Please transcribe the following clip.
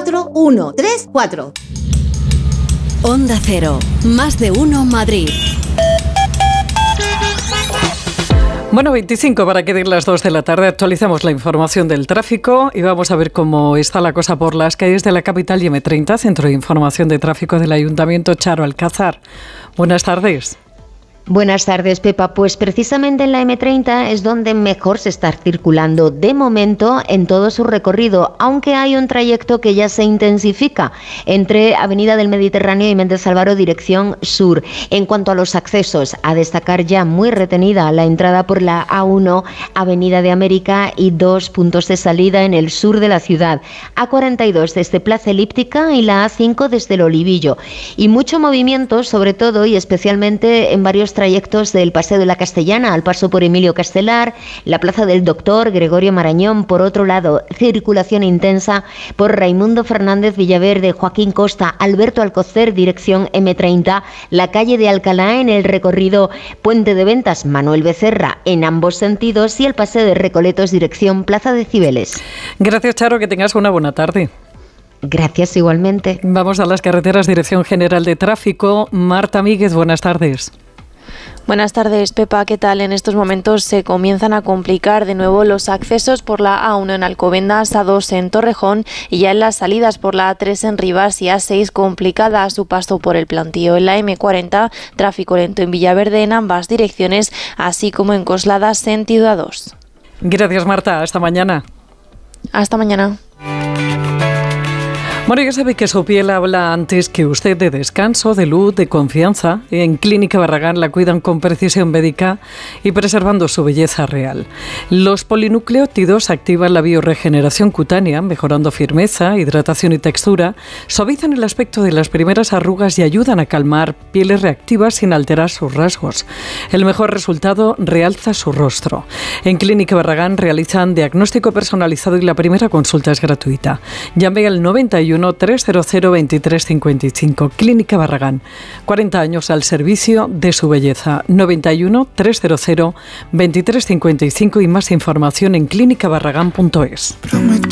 134. Onda Cero, más de uno Madrid. Bueno, 25 para que den las 2 de la tarde. Actualizamos la información del tráfico y vamos a ver cómo está la cosa por las calles de la capital y M30, Centro de Información de Tráfico del Ayuntamiento. Charo Alcázar. Buenas tardes. Buenas tardes, Pepa. Pues precisamente en la M30 es donde mejor se está circulando de momento en todo su recorrido, aunque hay un trayecto que ya se intensifica entre Avenida del Mediterráneo y Méndez Álvaro dirección sur. En cuanto a los accesos, a destacar ya muy retenida la entrada por la A1, Avenida de América y 2 puntos de salida en el sur de la ciudad. A42 desde Plaza Elíptica y la A5 desde el Olivillo. Y mucho movimiento, sobre todo y especialmente en varios trayectos del Paseo de la Castellana al paso por Emilio Castelar, la Plaza del Doctor Gregorio Marañón. Por otro lado, circulación intensa por Raimundo Fernández Villaverde, Joaquín Costa, Alberto Alcocer, dirección M30, la calle de Alcalá en el recorrido Puente de Ventas Manuel Becerra en ambos sentidos y el Paseo de Recoletos, dirección Plaza de Cibeles. Gracias, Charo, que tengas una buena tarde. Gracias, igualmente. Vamos a las carreteras, Dirección General de Tráfico. Marta Míguez, buenas tardes. Buenas tardes, Pepa. ¿Qué tal? En estos momentos se comienzan a complicar de nuevo los accesos por la A1 en Alcobendas, A2 en Torrejón y ya en las salidas por la A3 en Rivas y A6 complicada a su paso por el Plantío. En la M40, tráfico lento en Villaverde en ambas direcciones, así como en Coslada, sentido A2. Gracias, Marta. Hasta mañana. Hasta mañana. Bueno, ya sabe que su piel habla antes que usted de descanso, de luz, de confianza. En Clínica Barragán la cuidan con precisión médica y preservando su belleza real. Los polinucleótidos activan la biorregeneración cutánea, mejorando firmeza, hidratación y textura, suavizan el aspecto de las primeras arrugas y ayudan a calmar pieles reactivas sin alterar sus rasgos. El mejor resultado realza su rostro. En Clínica Barragán realizan diagnóstico personalizado y la primera consulta es gratuita. Llame al 91 300 2355. Clínica Barragán, 40 años al servicio de su belleza. 91 300 2355 y más información en clínicabarragán.es.